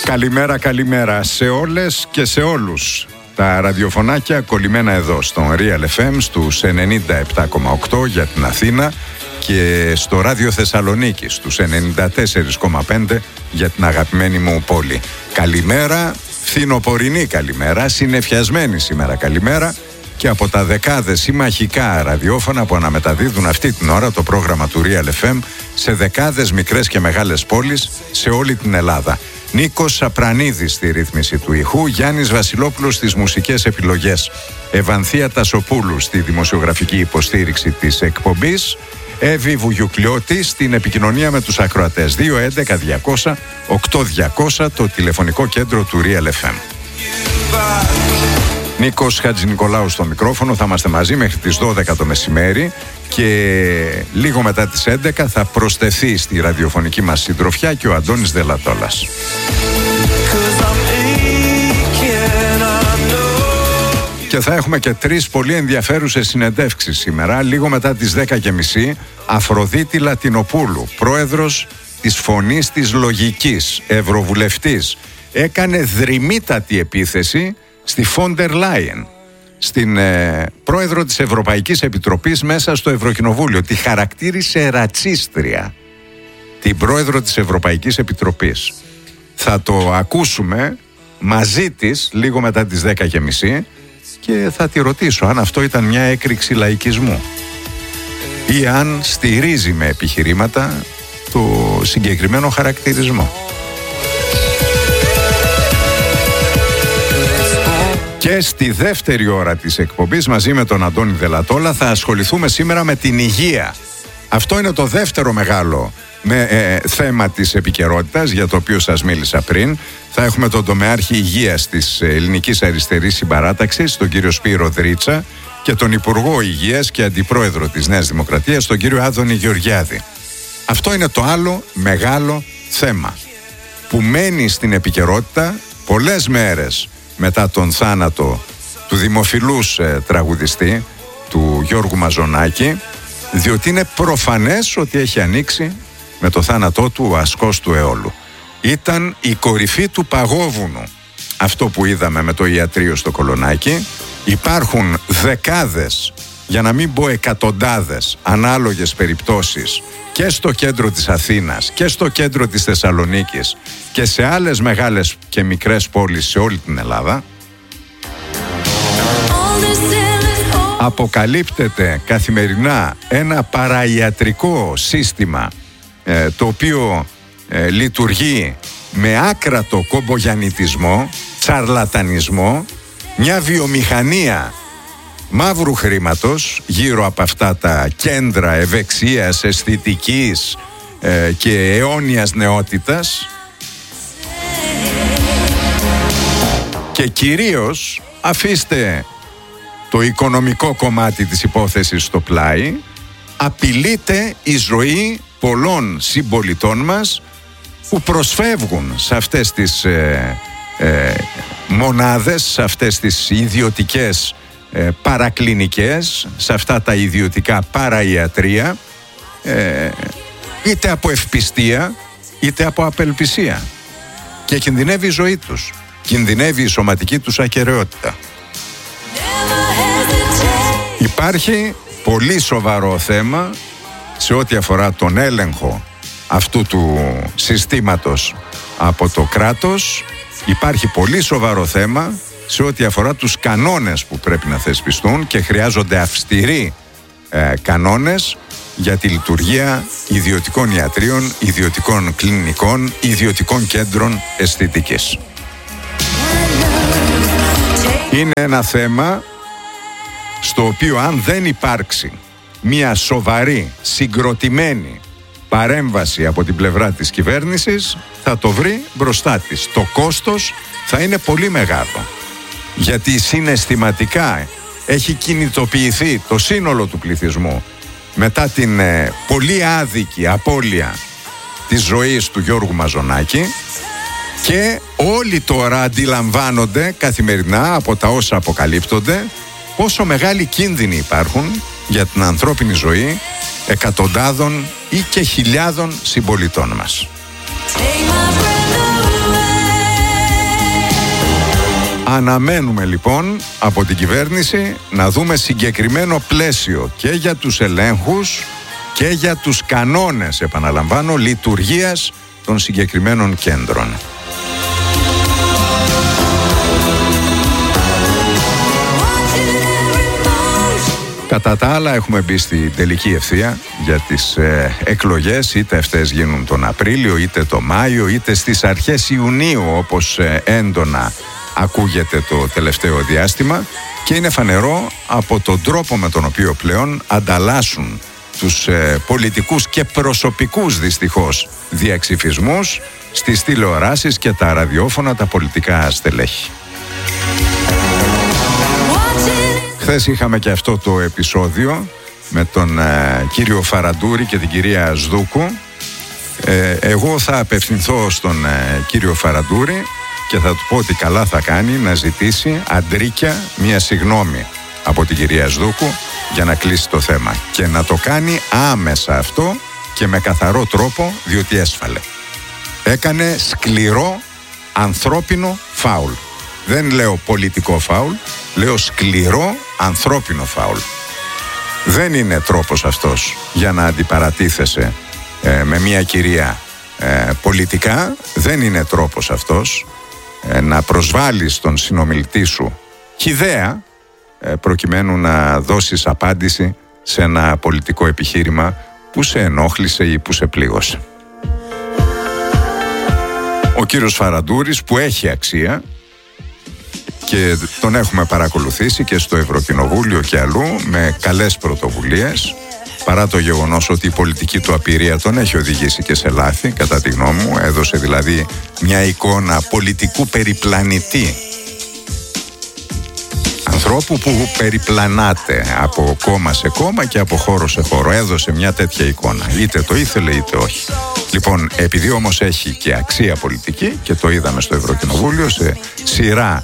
Καλημέρα, καλημέρα σε όλες και σε όλους. Τα ραδιοφωνάκια κολλημένα εδώ στον Real FM στους 97,8 για την Αθήνα και στο Ράδιο Θεσσαλονίκη στους 94,5 για την αγαπημένη μου πόλη. Καλημέρα, φθινοπορεινή καλημέρα, συννεφιασμένη σήμερα καλημέρα και από τα δεκάδες συμμαχικά ραδιόφωνα που αναμεταδίδουν αυτή την ώρα το πρόγραμμα του Real FM σε δεκάδες μικρές και μεγάλες πόλεις σε όλη την Ελλάδα. Νίκος Σαπρανίδης στη ρύθμιση του ηχού, Γιάννης Βασιλόπουλος στις μουσικές επιλογές, Ευανθία Τασοπούλου στη δημοσιογραφική υποστήριξη της εκπομπής, Εύη Βουγιουκλιώτη στην επικοινωνία με τους ακροατές. 211-200-8200 το τηλεφωνικό κέντρο του Real FM. Νίκος Χατζηνικολάου στο μικρόφωνο, θα είμαστε μαζί μέχρι τις 12 το μεσημέρι και λίγο μετά τις 11 θα προσθεθεί στη ραδιοφωνική μας συντροφιά και ο Αντώνης Δελατόλας. Και θα έχουμε και 3 πολύ ενδιαφέρουσες συνεντεύξεις σήμερα. Λίγο μετά τις 10:30 Αφροδίτη Λατινοπούλου, πρόεδρος της Φωνής της Λογικής, ευρωβουλευτής, έκανε δρυμύτατη επίθεση στη Φόντερ Λάιεν, στην πρόεδρο της Ευρωπαϊκής Επιτροπής μέσα στο Ευρωκοινοβούλιο. Τη χαρακτήρισε ρατσίστρια, την πρόεδρο της Ευρωπαϊκής Επιτροπής. Θα το ακούσουμε μαζί της λίγο μετά τις 10:30 και θα τη ρωτήσω αν αυτό ήταν μια έκρηξη λαϊκισμού ή αν στηρίζει με επιχειρήματα το συγκεκριμένο χαρακτηρισμό. Και στη δεύτερη ώρα της εκπομπής μαζί με τον Αντώνη Δελατόλα θα ασχοληθούμε σήμερα με την υγεία. Αυτό είναι το δεύτερο μεγάλο θέμα της επικαιρότητας για το οποίο σας μίλησα πριν. Θα έχουμε τον τομεάρχη υγείας της Ελληνικής Αριστερής Συμπαράταξης, τον κύριο Σπύρο Δρίτσα, και τον Υπουργό Υγείας και Αντιπρόεδρο της Νέας Δημοκρατίας, τον κύριο Άδωνη Γεωργιάδη. Αυτό είναι το άλλο μεγάλο θέμα που μένει στην επικαιρότητα πολλές μέρες μετά τον θάνατο του δημοφιλούς τραγουδιστή, του Γιώργου Μαζονάκη, διότι είναι προφανές ότι έχει ανοίξει με το θάνατό του ο ασκός του αιώλου. Ήταν η κορυφή του παγόβουνου αυτό που είδαμε με το ιατρείο στο Κολονάκι. Υπάρχουν δεκάδες, για να μην πω εκατοντάδες, ανάλογες περιπτώσεις και στο κέντρο της Αθήνας και στο κέντρο της Θεσσαλονίκης και σε άλλες μεγάλες και μικρές πόλεις σε όλη την Ελλάδα. Αποκαλύπτεται καθημερινά ένα παραϊατρικό σύστημα το οποίο λειτουργεί με άκρατο κομπογιαννιτισμό, τσαρλατανισμό, μια βιομηχανία μαύρου χρήματος γύρω από αυτά τα κέντρα ευεξίας, αισθητικής και αιώνιας νεότητας, και κυρίως αφήστε το οικονομικό κομμάτι της υπόθεσης στο πλάι, απειλείται η ζωή πολλών συμπολιτών μας που προσφεύγουν σε αυτές τις μονάδες, σε αυτές τις ιδιωτικές παρακλινικές, σε αυτά τα ιδιωτικά παραϊατρία, είτε από ευπιστία είτε από απελπισία, και κινδυνεύει η ζωή τους, κινδυνεύει η σωματική τους ακεραιότητα. Υπάρχει πολύ σοβαρό θέμα σε ό,τι αφορά τον έλεγχο αυτού του συστήματος από το κράτος. Υπάρχει πολύ σοβαρό θέμα σε ό,τι αφορά τους κανόνες που πρέπει να θεσπιστούν και χρειάζονται αυστηροί κανόνες για τη λειτουργία ιδιωτικών ιατρίων, ιδιωτικών κλινικών, ιδιωτικών κέντρων αισθητικής. Είναι ένα θέμα στο οποίο αν δεν υπάρξει μια σοβαρή, συγκροτημένη παρέμβαση από την πλευρά της κυβέρνησης, θα το βρει μπροστά της. Το κόστος θα είναι πολύ μεγάλο, γιατί συναισθηματικά έχει κινητοποιηθεί το σύνολο του πληθυσμού μετά την πολύ άδικη απώλεια της ζωής του Γιώργου Μαζονάκη, και όλοι τώρα αντιλαμβάνονται καθημερινά από τα όσα αποκαλύπτονται πόσο μεγάλοι κίνδυνοι υπάρχουν για την ανθρώπινη ζωή εκατοντάδων ή και χιλιάδων συμπολιτών μας. Αναμένουμε λοιπόν από την κυβέρνηση να δούμε συγκεκριμένο πλαίσιο και για τους ελέγχους και για τους κανόνες, επαναλαμβάνω, λειτουργίας των συγκεκριμένων κέντρων. Κατά τα άλλα, έχουμε μπει στη τελική ευθεία για τις εκλογές, είτε αυτές γίνουν τον Απρίλιο, είτε το Μάιο, είτε στις αρχές Ιουνίου, όπως έντονα ακούγεται το τελευταίο διάστημα, και είναι φανερό από τον τρόπο με τον οποίο πλέον ανταλλάσσουν τους πολιτικούς και προσωπικούς δυστυχώς διαξυφισμούς στις τηλεοράσεις και τα ραδιόφωνα τα πολιτικά στελέχη. Χθες είχαμε και αυτό το επεισόδιο με τον κύριο Φαραντούρη και την κυρία Σδούκου. Εγώ θα απευθυνθώ στον κύριο Φαραντούρη και θα του πω ότι καλά θα κάνει να ζητήσει αντρίκια μία συγγνώμη από την κυρία Σδούκου για να κλείσει το θέμα, και να το κάνει άμεσα αυτό και με καθαρό τρόπο, διότι έσφαλε. Έκανε σκληρό ανθρώπινο φάουλ. Δεν λέω πολιτικό φάουλ, λέω σκληρό ανθρώπινο φάουλ. Δεν είναι τρόπος αυτός για να αντιπαρατίθεσαι με μια κυρία πολιτικά. Δεν είναι τρόπος αυτός να προσβάλλεις τον συνομιλητή σου χυδαία προκειμένου να δώσεις απάντηση σε ένα πολιτικό επιχείρημα που σε ενόχλησε ή που σε πλήγωσε. Ο κύριος Φαραντούρης, που έχει αξία και τον έχουμε παρακολουθήσει και στο Ευρωκοινοβούλιο και αλλού με καλές πρωτοβουλίες, παρά το γεγονός ότι η πολιτική του απειρία τον έχει οδηγήσει και σε λάθη, κατά τη γνώμη μου, έδωσε δηλαδή μια εικόνα πολιτικού περιπλανητή, ανθρώπου που περιπλανάται από κόμμα σε κόμμα και από χώρο σε χώρο. Έδωσε μια τέτοια εικόνα, είτε το ήθελε είτε όχι. Λοιπόν, επειδή όμως έχει και αξία πολιτική, και το είδαμε στο Ευρωκοινοβούλιο σε σειρά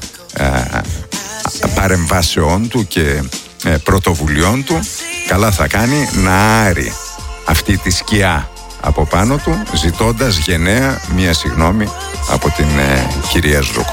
παρεμβάσεών του και πρωτοβουλειών του, καλά θα κάνει να άρει αυτή τη σκιά από πάνω του, ζητώντας γενναία μία συγγνώμη από την κυρία Σδούκου.